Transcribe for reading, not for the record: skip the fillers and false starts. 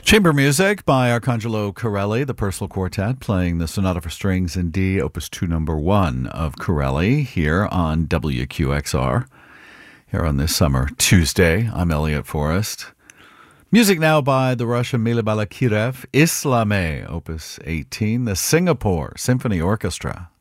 Chamber music by Arcangelo Corelli, the Purcell Quartet, playing the Sonata for Strings in D, Opus 2 number 1 of Corelli, here on WQXR, here on this summer Tuesday. I'm Elliot Forrest. Music now by the Russian Mila Balakirev, Islamé, Opus 18, the Singapore Symphony Orchestra.